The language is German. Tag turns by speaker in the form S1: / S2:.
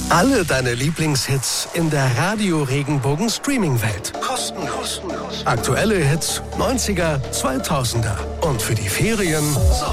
S1: Alle deine Lieblingshits in der Radio-Regenbogen-Streaming-Welt. Kostenlos. Aktuelle Hits, 90er, 2000er. Und für die Ferien